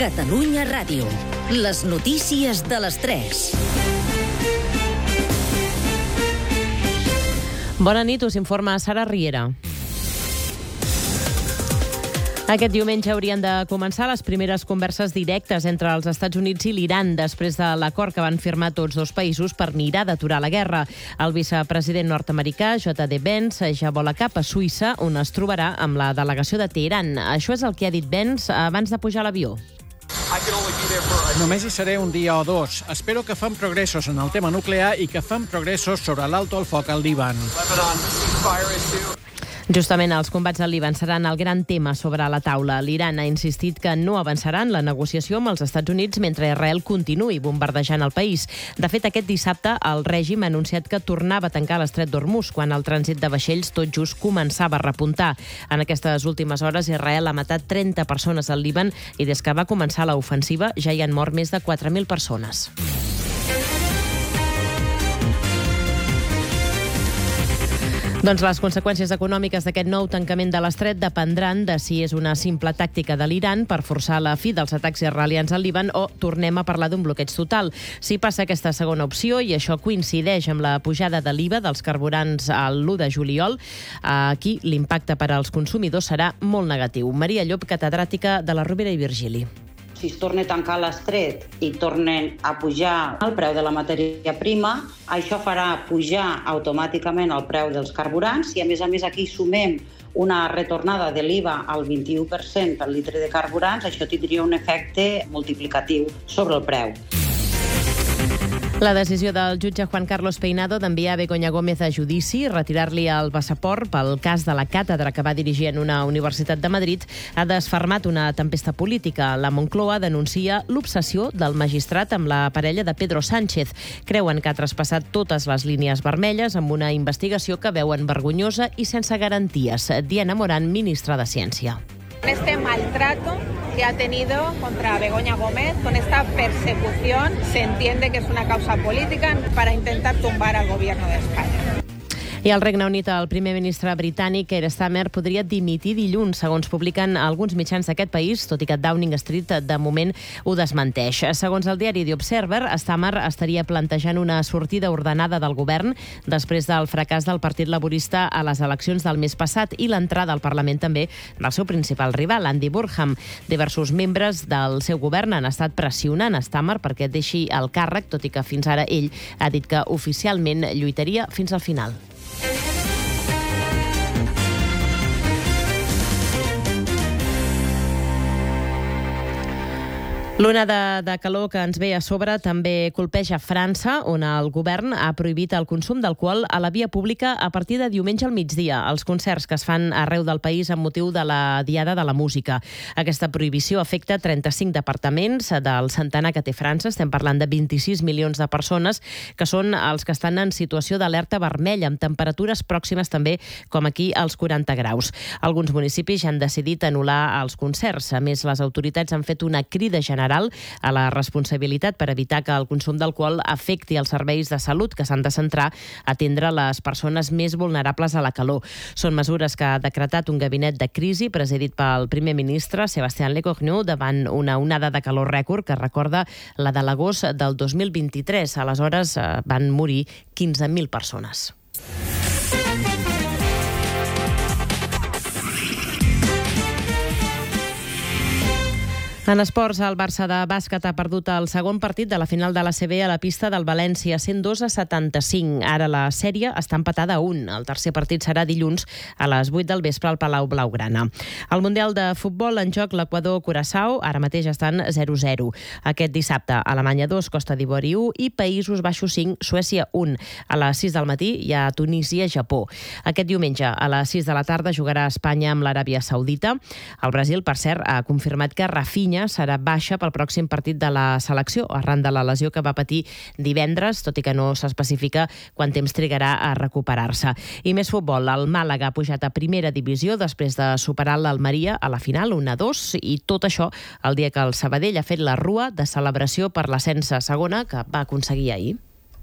Catalunya Ràdio. Les notícies de les 3. Bona nit, us informa Sara Riera. Aquest diumenge haurien de començar les primeres converses directes entre els Estats Units i l'Iran després de l'acord que van firmar tots dos països per mirar d'aturar la guerra. El vicepresident nord-americà, J.D. Vance, ja vola cap a Suïssa, on es trobarà amb la delegació de Teheran. Això és el que ha dit Vance abans de pujar a l'avió. Només hi seré un dia o dos. Espero que fem progressos en el tema nuclear i que fem progressos sobre l'alto al foc al Líban. Justament els combats al Líban seran el gran tema sobre la taula. L'Iran ha insistit que no avançarà en la negociació amb els Estats Units mentre Israel continuï bombardejant el país. De fet, aquest dissabte el règim ha anunciat que tornava a tancar l'estret d'Hormuz quan el trànsit de vaixells tot just començava a repuntar. En aquestes últimes hores, Israel ha matat 30 persones al Líban i des que va començar l'ofensiva ja hi han mort més de 4.000 persones. Doncs les conseqüències econòmiques d'aquest nou tancament de l'estret dependran de si és una simple tàctica de l'Iran per forçar la fi dels atacs israelians al Líban o tornem a parlar d'un bloqueig total. Si passa aquesta segona opció i això coincideix amb la pujada de l'IVA dels carburants l'1 de juliol, aquí l'impacte per als consumidors serà molt negatiu. Maria Llop, catedràtica de la Rovira i Virgili. Si es torna a tancar l'estret i tornen a pujar el preu de la matèria prima, això farà pujar automàticament el preu dels carburants i, a més aquí sumem una retornada de l'IVA al 21% per litre de carburants, això tindria un efecte multiplicatiu sobre el preu. La decisió del jutge Juan Carlos Peinado d'enviar Begoña Gómez a judici i retirar-li el passaport pel cas de la càtedra que va dirigir en una universitat de Madrid ha desfermat una tempesta política. La Moncloa denuncia l'obsessió del magistrat amb la parella de Pedro Sánchez. Creuen que ha traspassat totes les línies vermelles amb una investigació que veuen vergonyosa i sense garanties. Diana Morán, ministra de Ciència. Este maltrato que ha tenido contra Begoña Gómez, con esta persecución, se entiende que es una causa política para intentar tumbar al gobierno de España. I al Regne Unit, el primer ministre britànic, Keir Starmer, podria dimitir dilluns, segons publiquen alguns mitjans d'aquest país, tot i que Downing Street de moment ho desmenteix. Segons el diari The Observer, Starmer estaria plantejant una sortida ordenada del govern després del fracàs del Partit Laborista a les eleccions del mes passat i l'entrada al Parlament també del seu principal rival, Andy Burnham. Diversos membres del seu govern han estat pressionant a Starmer perquè deixi el càrrec, tot i que fins ara ell ha dit que oficialment lluitaria fins al final. L'onada de calor que ens ve a sobre també colpeja França, on el govern ha prohibit el consum d'alcohol a la via pública a partir de diumenge al migdia, els concerts que es fan arreu del país amb motiu de la Diada de la Música. Aquesta prohibició afecta 35 departaments del centenar que té França. Estem parlant de 26 milions de persones que són els que estan en situació d'alerta vermella, amb temperatures pròximes també, com aquí, als 40 graus. Alguns municipis ja han decidit anul·lar els concerts. A més, les autoritats han fet una crida general a la responsabilitat per evitar que el consum d'alcohol afecti els serveis de salut que s'han de centrar a atendre les persones més vulnerables a la calor. Són mesures que ha decretat un gabinet de crisi presidit pel primer ministre Sébastien Lecornu davant una onada de calor rècord que recorda la de l'agost del 2023. Aleshores van morir 15.000 persones. En esports, el Barça de bàsquet ha perdut el segon partit de la final de l'ACB a la pista del València, 102-75. Ara la sèrie està empatada a 1. El tercer partit serà dilluns a les 8 del vespre al Palau Blaugrana. Al Mundial de Futbol, en joc l'Equador-Curaçao, ara mateix estan 0-0. Aquest dissabte, Alemanya 2, Costa d'Ivori 1 i Països Baixos 5, Suècia 1. A les 6 del matí hi ha Tunísia-Japó. Aquest diumenge, a les 6 de la tarda, jugarà Espanya amb l'Aràbia Saudita. El Brasil, per cert, ha confirmat que Rafinha serà baixa pel pròxim partit de la selecció, arran de la lesió que va patir divendres, tot i que no s'especifica quant temps trigarà a recuperar-se. I més futbol, el Màlaga ha pujat a primera divisió després de superar l'Almeria a la final, 1-2, i tot això el dia que el Sabadell ha fet la rua de celebració per l'ascens a segona que va aconseguir ahir.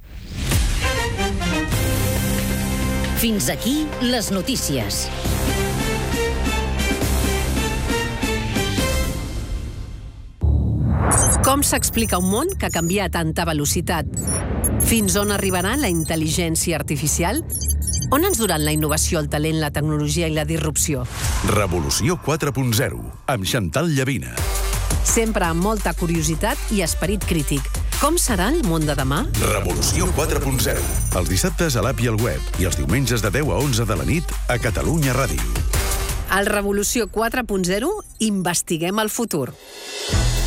Fins aquí les notícies. Com s'explica un món que canvia a tanta velocitat? Fins on arribarà la intel·ligència artificial? On ens duran la innovació, el talent, la tecnologia i la disrupció? Revolució 4.0, amb Chantal Llavina. Sempre amb molta curiositat i esperit crític. Com serà el món de demà? Revolució 4.0, els dissabtes a l'app i al web i els diumenges de 10 a 11 de la nit a Catalunya Ràdio. Al Revolució 4.0 investiguem el futur.